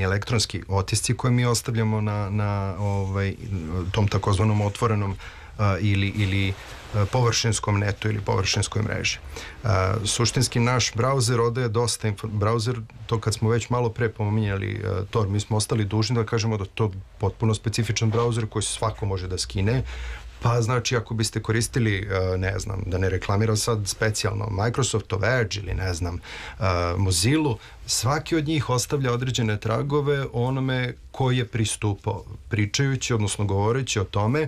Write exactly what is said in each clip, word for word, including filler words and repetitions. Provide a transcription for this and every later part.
ni elektronski otisci koje mi ostavljamo na, na ovaj, tom takozvanom otvorenom a, ili, ili a, površinskom netu ili površinskoj mreži. A, suštinski naš brauzer odaje dosta info, brauzer, to kad smo već malo pre pominjali a, Tor, mi smo ostali dužni da kažemo da to potpuno specifičan brauzer koji svako može da skine. Pa znači ako biste koristili, ne znam, da ne reklamiram sad specijalno Microsoftov Edge ili ne znam Mozilla, svaki od njih ostavlja određene tragove onome koji je pristupao, pričajući, odnosno govoreći o tome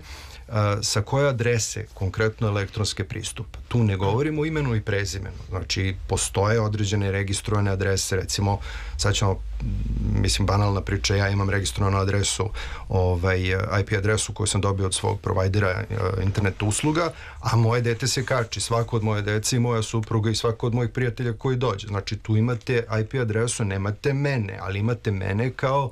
sa koje adrese konkretno elektronske pristupa. Tu ne govorimo o imenu i prezimenu. Znači, postoje određene registrovane adrese, recimo, sad ćemo, mislim, banalna priča, ja imam registrovanu adresu, ovaj, I P adresu koju sam dobio od svog provajdera internet usluga, a moje dete se kači, svako od moje dece i moja supruga i svako od mojih prijatelja koji dođe. Znači, tu imate I P adresu, nemate mene, ali imate mene kao,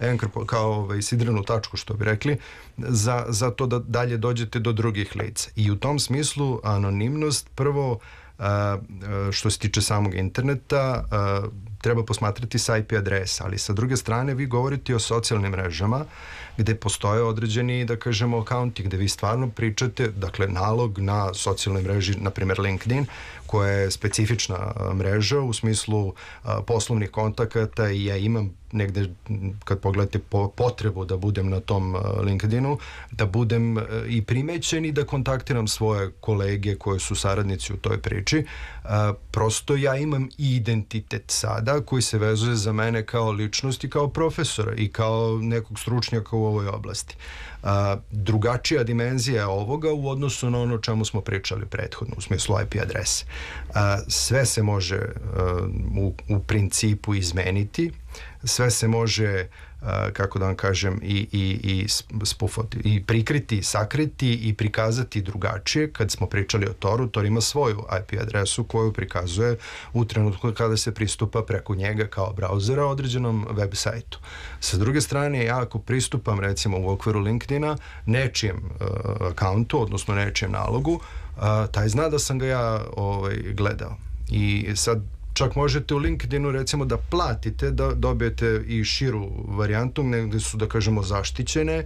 kao ovaj, sidrenu tačku, što bi rekli, za, za to da dalje dođete do drugih lica. I u tom smislu anonimnost prvo a, što se tiče samog interneta a, treba posmatrati sa I P adresa, ali sa druge strane vi govorite o socijalnim mrežama gde postoje određeni, da kažemo, akaunti gde vi stvarno pričate, dakle nalog na socijalnoj mreži, na primjer LinkedIn, koja je specifična mreža u smislu a, poslovnih kontakata i ja imam negde, kad pogledate po, potrebu da budem na tom uh, LinkedInu, da budem uh, i primećen i da kontaktiram svoje kolege koje su saradnici u toj priči. Uh, prosto ja imam i identitet sada koji se vezuje za mene kao ličnost i kao profesora i kao nekog stručnjaka u ovoj oblasti. Uh, drugačija dimenzija ovoga u odnosu na ono čemu smo pričali prethodno, u smislu I P adrese. Uh, sve se može uh, u, u principu izmeniti, sve se može, uh, kako da vam kažem, i, i, i spufati, i prikriti, sakriti i prikazati drugačije. Kad smo pričali o Toru, Tor ima svoju I P adresu koju prikazuje u trenutku kada se pristupa preko njega kao brauzera određenom web sajtu. Sa druge strane, ja ako pristupam recimo u okviru LinkedIna nečijem uh, akauntu, odnosno nečijem nalogu, uh, taj zna da sam ga ja ovaj, gledao. I sad čak možete u LinkedInu recimo da platite da dobijete i širu varijantu gdje su, da kažemo, zaštićene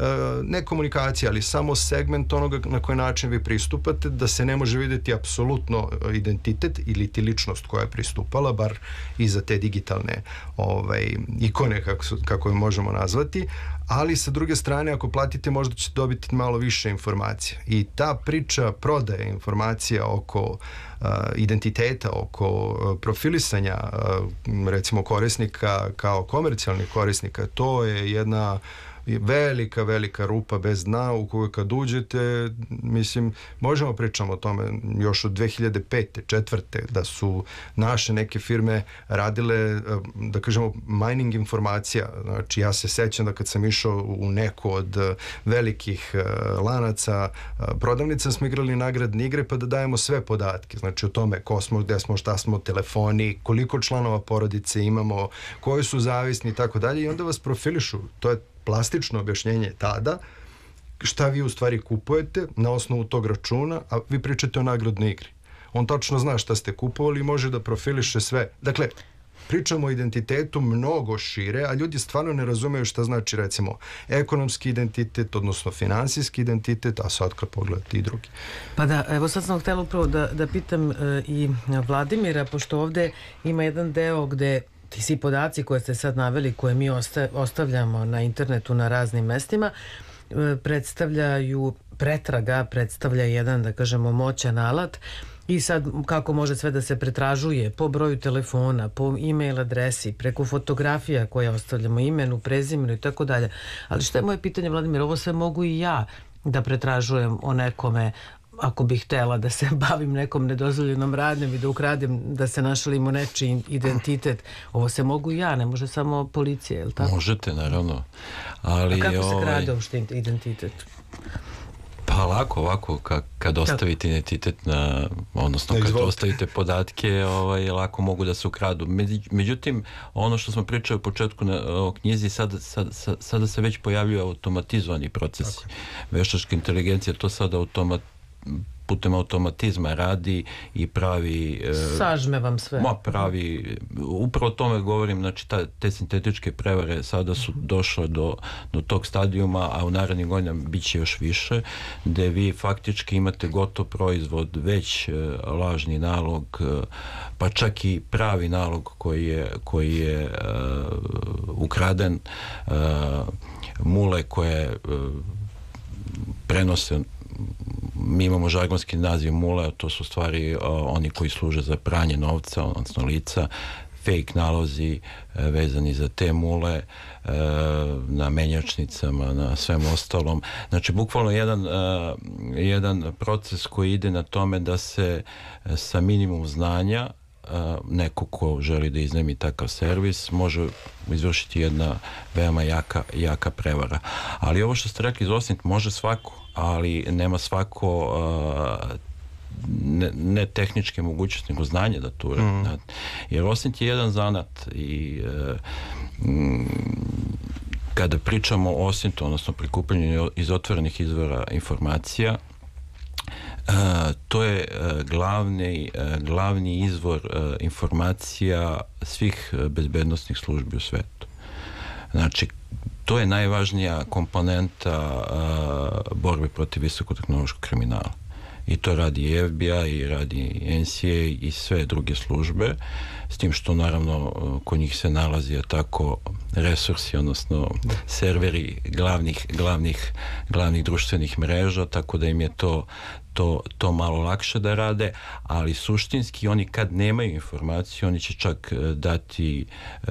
ne komunikacije, ali samo segment onoga na koji način vi pristupate, da se ne može vidjeti apsolutno identitet ili ti ličnost koja je pristupala, bar i za te digitalne ovaj, ikone, kako, su, kako je možemo nazvati, ali sa druge strane ako platite možda ćete dobiti malo više informacija. I ta priča prodaje informacija oko uh, identiteta, oko uh, profilisanja uh, recimo korisnika kao komercijalnih korisnika, to je jedna velika, velika rupa bez dna u koju kad uđete, mislim, možemo pričamo o tome još od dve hiljade pete, četvrte da su naše neke firme radile, da kažemo, mining informacija. Znači, ja se sećam da kad sam išao u neku od velikih lanaca prodavnica, smo igrali nagradne igre pa da dajemo sve podatke. Znači, o tome ko smo, gde smo, šta smo, telefoni, koliko članova porodice imamo, koji su zavisni i tako dalje, i onda vas profilišu. To je plastično objašnjenje tada šta vi u stvari kupujete na osnovu tog računa, a vi pričate o nagradnoj igri. On tačno zna šta ste kupovali i može da profiliše sve. Dakle, pričamo o identitetu mnogo šire, a ljudi stvarno ne razumeju šta znači recimo ekonomski identitet, odnosno finansijski identitet, a sad kad pogledate i drugi. Pa da, evo sad sam htjela upravo da, da pitam e, i Vladimira, pošto ovde ima jedan deo gde ti svi podaci koje ste sad naveli, koje mi osta, ostavljamo na internetu na raznim mestima, predstavljaju, pretraga predstavlja jedan, da kažemo, moćan alat. I sad kako može sve da se pretražuje po broju telefona, po e-mail adresi, preko fotografija koje ostavljamo, imenu, prezimenu i tako dalje. Ali što je moje pitanje, Vladimir, ovo sve mogu i ja da pretražujem o nekome ako bih htjela da se bavim nekom nedozvoljenom radnjom i da ukradem, da se našalimo nečiji identitet. Ovo se mogu i ja, ne može samo policija, je li tako? Možete, naravno. Ali, a kako se ovaj... krade uopšte identitet? Pa lako, ovako, kad, kad ostavite identitet na, odnosno kad ostavite podatke, ovaj, lako mogu da se ukradu. Međutim, ono što smo pričali u početku na, o knjizi, sada, sada, sada se već pojavljuju automatizovani procesi. Veštačka inteligencija to sada automat putem automatizma radi i pravi... Sažme vam sve. Ma, pravi... Upravo o tome govorim, znači ta, te sintetičke prevare sada su došle do, do tog stadijuma, a u narednim godinama bit će još više, gde vi faktički imate gotov proizvod, već lažni nalog, pa čak i pravi nalog koji je, koji je uh, ukraden, uh, mule koje uh, prenose, mi imamo žargonski naziv mule, to su stvari uh, oni koji služe za pranje novca, odnosno lica, fake nalozi uh, vezani za te mule, uh, na menjačnicama, na svem ostalom. Znači, bukvalno jedan, uh, jedan proces koji ide na tome da se uh, sa minimum znanja neko ko želi da iznajmi takav servis može izvršiti jedna veoma jaka, jaka prevara. Ali ovo što ste rekli, Zosint, može svako, ali nema svako uh, ne, ne tehničke mogućnosti, nego znanje da to uradi. Mm. Jer Osint je jedan zanat i uh, m, kada pričamo o Osintu, odnosno prikupljanju iz otvorenih izvora informacija, Uh, to je uh, glavni, uh, glavni izvor uh, informacija svih uh, bezbednostnih službi u svetu. Znači, to je najvažnija komponenta uh, borbe protiv visokotehnološkog kriminala. I to radi i F B I, i radi N C A i sve druge službe, s tim što naravno kod njih se nalazi tako resursi, odnosno serveri glavnih, glavnih, glavnih društvenih mreža, tako da im je to, to, to malo lakše da rade, ali suštinski oni kad nemaju informaciju, oni će čak dati e,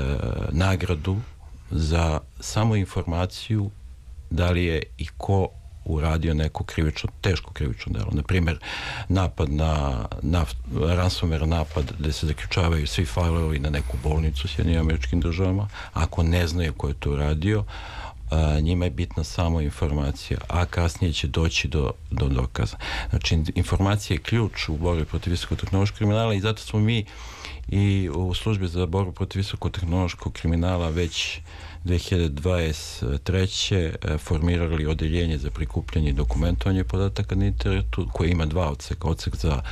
nagradu za samo informaciju da li je i ko uradio neko krivično, teško krivično delo. Naprimjer, napad na, na ransomware napad gde se zaključavaju svi fajlovi na neku bolnicu u Sjedinjenim Američkim Državama. Ako ne znaju ko je to uradio, a, njima je bitna samo informacija, a kasnije će doći do, do dokaza. Znači, informacija je ključ u borbi protiv visokotehnološkog kriminala i zato smo mi i u službi za borbu protiv visokotehnološkog kriminala već dve hiljade dvadeset treće formirali odeljenje za prikupljanje i dokumentovanje podataka na internetu, koje ima dva odseka. Odsek za a,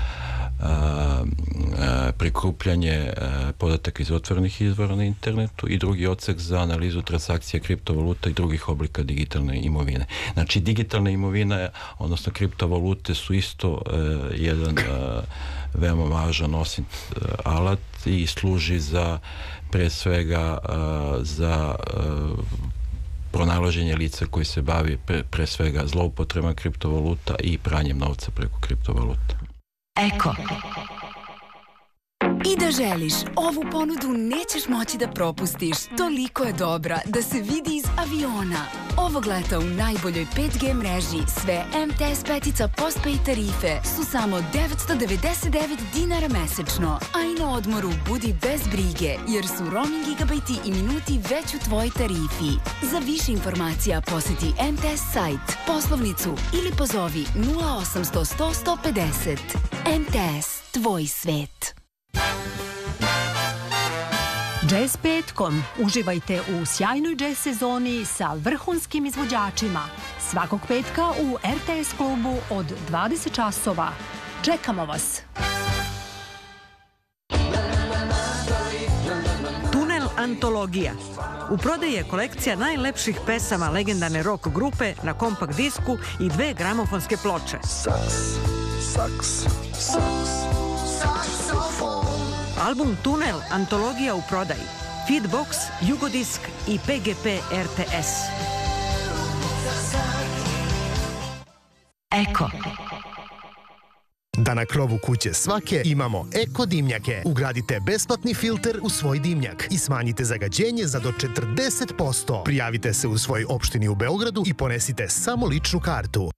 a, prikupljanje a, podataka iz otvorenih izvora na internetu i drugi odsek za analizu transakcija kriptovaluta i drugih oblika digitalne imovine. Znači, digitalna imovina, odnosno kriptovalute su isto a, jedan a, veoma važan Osint alat i služi za pre svega uh, za uh, pronalaženje lica koji se bavi pre, pre svega zloupotrebom kriptovaluta i pranjem novca preko kriptovaluta. Eko. I da želiš, ovu ponudu nećeš moći da propustiš. Toliko je dobra da se vidi iz aviona. Ovog leta u najboljoj pet G mreži sve M T S petica postpaid tarife su samo devetsto devedeset devet dinara mesečno. A i na odmoru budi bez brige, jer su roaming gigabajti i minuti već u tvojoj tarifi. Za više informacija poseti M T S sajt, poslovnicu ili pozovi nula osamsto sto sto pedeset. M T S, tvoj svet. Jazz petkom. Uživajte u sjajnoj jazz sezoni sa vrhunskim izvođačima. Svakog petka u R T S klubu od dvadeset časova. Čekamo vas! Tunel antologija. U prodaji je kolekcija najlepših pesama legendarne rock grupe na kompakt disku i dve gramofonske ploče. Saks, saks, saks, saksofon. Album Tunel antologija u prodaji. Feedbox, Jugodisk i P G P R T S. Eko. Da na krovu kuće svake imamo eko dimnjake. Ugradite besplatni filter u svoj dimnjak i smanjite zagađenje za do četrdeset posto. Prijavite se u svojoj opštini u Beogradu i ponesite samo ličnu kartu.